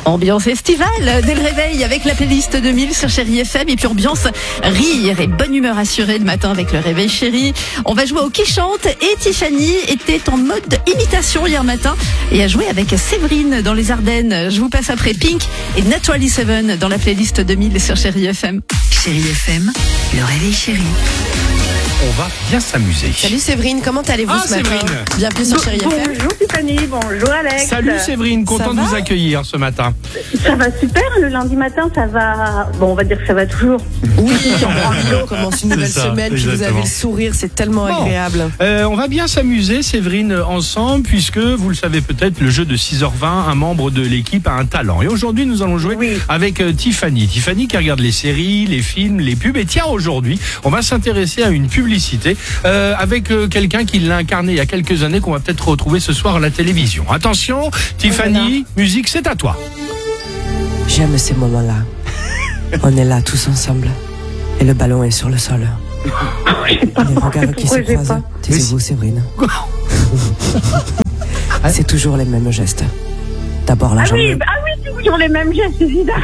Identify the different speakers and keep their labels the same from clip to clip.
Speaker 1: Ambiance estivale dès le réveil avec la playlist 2000 sur Chérie FM et puis ambiance rire et bonne humeur assurée le matin avec le réveil chéri. On va jouer au qui chante et Tiffany était en mode imitation hier matin et a joué avec Séverine dans les Ardennes. Je vous passe après Pink et Naturally Seven dans la playlist 2000 sur Chérie FM.
Speaker 2: Chérie FM, le réveil chéri.
Speaker 3: On va bien s'amuser.
Speaker 4: Salut Séverine, comment allez-vous ce matin?
Speaker 3: Séverine.
Speaker 4: Bienvenue sur Chérie FM.
Speaker 5: Bonjour Tiffany, bonjour Alex.
Speaker 3: Salut Séverine, content de vous accueillir ce matin.
Speaker 5: Ça va super, le lundi matin ça va... Bon, on va dire que ça va toujours.
Speaker 4: Oui, on commence une nouvelle
Speaker 3: C'est ça,
Speaker 4: semaine, puis vous
Speaker 3: exactement.
Speaker 4: avez le sourire, c'est tellement agréable.
Speaker 3: On va bien s'amuser Séverine ensemble puisque vous le savez peut-être, le jeu de 6h20, un membre de l'équipe a un talent. Et aujourd'hui nous allons jouer avec Tiffany. Tiffany qui regarde les séries, les films, les pubs. Et tiens, aujourd'hui on va s'intéresser à une publicité avec quelqu'un qui l'a incarné il y a quelques années qu'on va peut-être retrouver ce soir à la télévision. Attention, Tiffany, musique c'est à toi.
Speaker 4: J'aime ces moments-là. On est là tous ensemble. Et le ballon est sur le sol. Les regards qui se
Speaker 5: Pourquoi j'ai
Speaker 4: croisent.
Speaker 5: pas
Speaker 4: Taisez-vous Séverine. C'est toujours les mêmes gestes. D'abord la
Speaker 5: Ah
Speaker 4: jambe.
Speaker 5: oui, toujours les mêmes gestes, évidemment.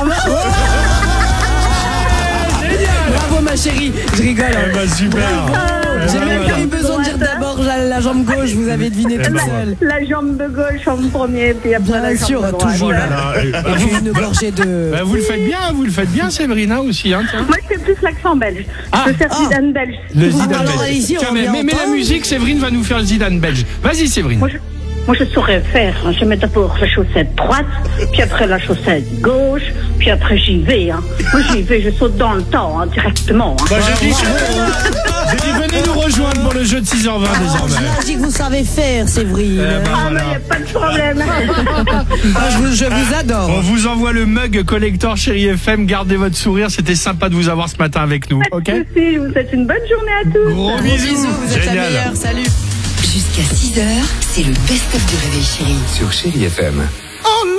Speaker 4: Bravo ma chérie, je rigole.
Speaker 3: Super.
Speaker 4: J'ai même pas eu besoin de dire d'abord la jambe gauche, vous avez deviné tout seul.
Speaker 5: La jambe de gauche en premier, puis après la
Speaker 4: Bien
Speaker 5: jambe
Speaker 4: sûr,
Speaker 5: de droite.
Speaker 4: toujours. Et puis une gorgée de...
Speaker 3: Vous le faites bien Séverine aussi. Hein, tiens.
Speaker 5: Moi je fais plus l'accent belge. Je fais Zidane belge.
Speaker 3: Le Zidane
Speaker 4: Alors,
Speaker 3: belge.
Speaker 4: allez-y, on
Speaker 3: Tiens,
Speaker 4: vient
Speaker 3: mais la
Speaker 4: entendre.
Speaker 3: musique, Séverine va nous faire le Zidane belge. Vas-y Séverine.
Speaker 5: Moi je saurais faire. Je mets d'abord la chaussette droite, puis après la chaussette gauche, puis après j'y vais. Moi j'y vais, je saute dans le temps directement.
Speaker 3: J'ai dit venez nous rejoindre pour le jeu de 6h20 désormais.
Speaker 4: Je dis que vous savez faire, Séverine.
Speaker 5: Ah mais y a pas de problème.
Speaker 4: Je vous adore.
Speaker 3: On vous envoie le mug collector Chérie FM. Gardez votre sourire. C'était sympa de vous avoir ce matin avec nous. Ok.
Speaker 5: Merci, je vous souhaite une bonne journée à tous.
Speaker 3: Gros
Speaker 4: Gros
Speaker 3: bisous.
Speaker 4: bisous, vous êtes la
Speaker 3: Génial.
Speaker 4: meilleure, salut.
Speaker 2: Jusqu'à 6h, c'est le best-of du réveil chéri.
Speaker 6: Sur Chérie FM.